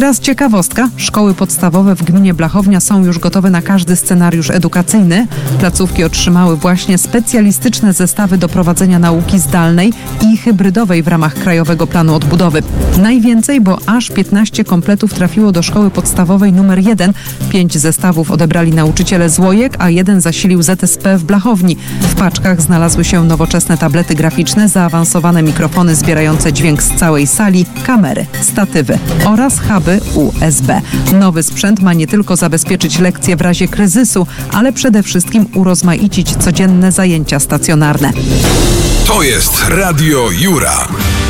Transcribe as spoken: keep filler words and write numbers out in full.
Teraz ciekawostka. Szkoły podstawowe w gminie Blachownia są już gotowe na każdy scenariusz edukacyjny. Placówki otrzymały właśnie specjalistyczne zestawy do prowadzenia nauki zdalnej i hybrydowej w ramach Krajowego Planu Odbudowy. Najwięcej, bo aż piętnaście kompletów trafiło do szkoły podstawowej numer jeden. Pięć zestawów odebrali nauczyciele z Łojek, a jeden zasilił Z S P w Blachowni. W paczkach znalazły się nowoczesne tablety graficzne, zaawansowane mikrofony zbierające dźwięk z całej sali, kamery, statywy oraz huby U S B. Nowy sprzęt ma nie tylko zabezpieczyć lekcje w razie kryzysu, ale przede wszystkim urozmaicić codzienne zajęcia stacjonarne. To jest Radio Jura.